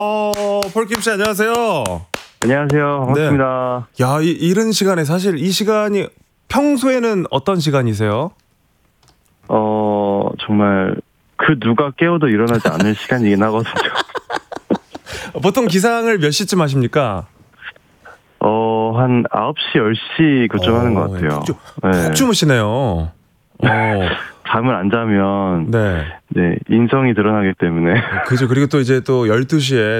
폴킴 씨 안녕하세요. 안녕하세요. 반갑습니다. 네. 야, 이른 시간에 사실 이 시간이 평소에는 어떤 시간이세요? 정말 그 누가 깨워도 일어나지 않을 시간이긴 하거든요. 보통 기상을 몇 시쯤 하십니까? 한 9시, 10시 그쯤 하는 것 같아요. 푹 주무시네요. 잠을 안 자면 네. 네, 인성이 드러나기 때문에. 그죠. 그리고 또 이제 또 12시에